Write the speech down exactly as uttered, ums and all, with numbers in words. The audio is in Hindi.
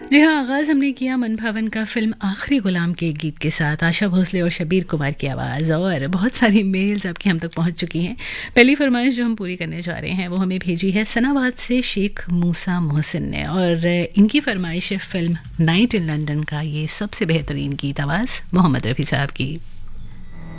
जी हाँ, आगाज़ हमने किया मन भावन का फ़िल्म आखिरी गुलाम के गीत के साथ आशा भोसले और शबीर कुमार की आवाज़। और बहुत सारी मेल्स आपकी हम तक पहुंच चुकी हैं। पहली फरमाइश जो हम पूरी करने जा रहे हैं वो हमें भेजी है सनाबाद से शेख मूसा मोहसिन ने, और इनकी फरमाइश है फ़िल्म नाइट इन लंदन का ये सबसे बेहतरीन गीत, आवाज़ मोहम्मद रफ़ी साहब की।